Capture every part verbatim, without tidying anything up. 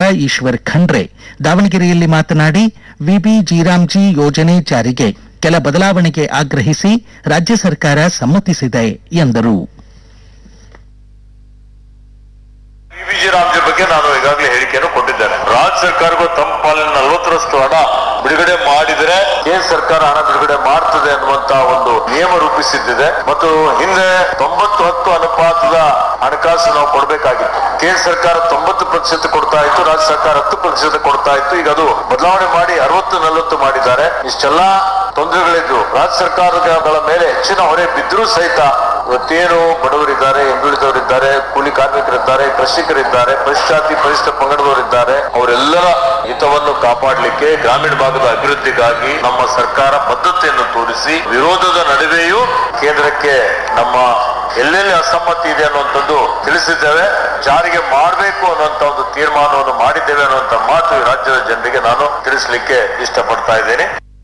ಈಶ್ವರ್ ಖಂಡ್ರೆ ದಾವಣಗೆರೆಯಲ್ಲಿ ಮಾತನಾಡಿ VB G RAM G ಯೋಜನೆ ಜಾರಿಗೆ ಕೆಲ ಬದಲಾವಣೆಗೆ ಆಗ್ರಹಿಸಿ ರಾಜ್ಯ ಸರ್ಕಾರ ಸಮ್ಮತಿಸಿದೆ ಎಂದರು. ವಿಜಯರಾಮ್ಜಿ ಬಗ್ಗೆ ನಾನು ಈಗಾಗಲೇ ಹೇಳಿಕೆಯನ್ನು ಕೊಟ್ಟಿದ್ದೇನೆ. ರಾಜ್ಯ ಸರ್ಕಾರಕ್ಕೂ ತಮ್ಮ ಪಾಲಿನ ನಲವತ್ತರಷ್ಟು ಹಣ ಬಿಡುಗಡೆ ಮಾಡಿದರೆ ಕೇಂದ್ರ ಸರ್ಕಾರ ಹಣ ಬಿಡುಗಡೆ ಮಾಡ್ತದೆ ಅನ್ನುವಂತ ಒಂದು ನಿಯಮ ರೂಪಿಸಿದ್ದಿದೆ ಮತ್ತು ಹಿಂದೆ ತೊಂಬತ್ತು ಹತ್ತು ಅನುಪಾತದ ಹಣಕಾಸು ನಾವು ಕೊಡಬೇಕಾಗಿತ್ತು. ಕೇಂದ್ರ ಸರ್ಕಾರ ತೊಂಬತ್ತು ಪ್ರತಿಶತ ಕೊಡ್ತಾ ಇತ್ತು, ರಾಜ್ಯ ಸರ್ಕಾರ ಹತ್ತು ಪ್ರತಿಶತ ಕೊಡ್ತಾ ಇತ್ತು. ಈಗ ಅದು ಬದಲಾವಣೆ ಮಾಡಿ ಅರವತ್ತು ನಲವತ್ತು ಮಾಡಿದ್ದಾರೆ. ಇಷ್ಟೆಲ್ಲಾ ತೊಂದರೆಗಳಿದ್ದು ರಾಜ್ಯ ಸರ್ಕಾರಗಳ ಮೇಲೆ ಹೆಚ್ಚಿನ ಹೊರೆ ಬಿದ್ದರೂ ಸಹಿತ ಇವತ್ತೇನು ಬಡವರಿದ್ದಾರೆ, ಹಿಂದುಳಿದವರಿದ್ದಾರೆ, ಕೂಲಿ ಕಾರ್ಮಿಕರಿದ್ದಾರೆ, ಕೃಷಿಕರಿದ್ದಾರೆ, ಪರಿಶಾತಿ ಪರಿಶಿಷ್ಟ ಪಂಗಡದವರಿದ್ದಾರೆ, ಅವರೆಲ್ಲರ ಹಿತವನ್ನು ಕಾಪಾಡಲಿಕ್ಕೆ ಗ್ರಾಮೀಣ ಭಾಗದ ಅಭಿವೃದ್ಧಿಗಾಗಿ ನಮ್ಮ ಸರ್ಕಾರ ಬದ್ಧತೆಯನ್ನು ತೋರಿಸಿ ವಿರೋಧದ ನಡುವೆಯೂ ಕೇಂದ್ರಕ್ಕೆ ನಮ್ಮ ಎಲ್ಲೆಲ್ಲಿ ಅಸಮ್ಮತಿ ಇದೆ ಅನ್ನುವಂಥದ್ದು ತಿಳಿಸಿದ್ದೇವೆ. ಜಾರಿಗೆ ಮಾಡಬೇಕು ಅನ್ನುವಂತ ಒಂದು ತೀರ್ಮಾನವನ್ನು ಮಾಡಿದ್ದೇವೆ ಅನ್ನುವಂತ ಮಾತು ಈ ರಾಜ್ಯದ ಜನರಿಗೆ ನಾನು ತಿಳಿಸಲಿಕ್ಕೆ ಇಷ್ಟಪಡ್ತಾ ಇದ್ದೇನೆ.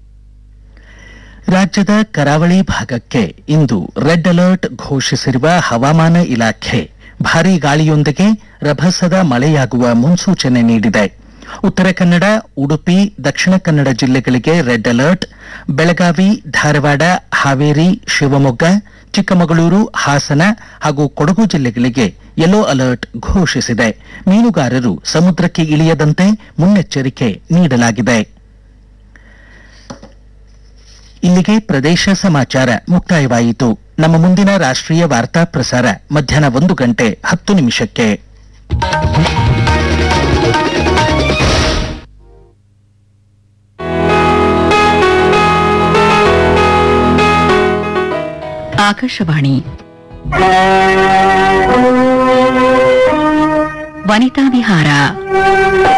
ರಾಜ್ಯದ ಕರಾವಳಿ ಭಾಗಕ್ಕೆ ಇಂದು ರೆಡ್ ಅಲರ್ಟ್ ಘೋಷಿಸಿರುವ ಹವಾಮಾನ ಇಲಾಖೆ ಭಾರೀ ಗಾಳಿಯೊಂದಿಗೆ ರಭಸದ ಮಳೆಯಾಗುವ ಮುನ್ಸೂಚನೆ ನೀಡಿದೆ. ಉತ್ತರ ಕನ್ನಡ, ಉಡುಪಿ, ದಕ್ಷಿಣ ಕನ್ನಡ ಜಿಲ್ಲೆಗಳಿಗೆ ರೆಡ್ ಅಲರ್ಟ್, ಬೆಳಗಾವಿ, ಧಾರವಾಡ, ಹಾವೇರಿ, ಶಿವಮೊಗ್ಗ, ಚಿಕ್ಕಮಗಳೂರು, ಹಾಸನ ಹಾಗೂ ಕೊಡಗು ಜಿಲ್ಲೆಗಳಿಗೆ ಯೆಲ್ಲೋ ಅಲರ್ಟ್ ಘೋಷಿಸಿದೆ. ಮೀನುಗಾರರು ಸಮುದ್ರಕ್ಕೆ ಇಳಿಯದಂತೆ ಮುನ್ನೆಚ್ಚರಿಕೆ ನೀಡಲಾಗಿದೆ. ಇಲ್ಲಿಗೆ ಪ್ರದೇಶ ಸಮಾಚಾರ ಮುಕ್ತಾಯವಾಯಿತು. ನಮ್ಮ ಮುಂದಿನ ರಾಷ್ಟ್ರೀಯ ವಾರ್ತಾ ಪ್ರಸಾರ ಮಧ್ಯಾಹ್ನ ಒಂದು ಗಂಟೆ ಹತ್ತು ನಿಮಿಷಕ್ಕೆ. ಆಕಾಶವಾಣಿ ವನಿತಾ ವಿಹಾರ.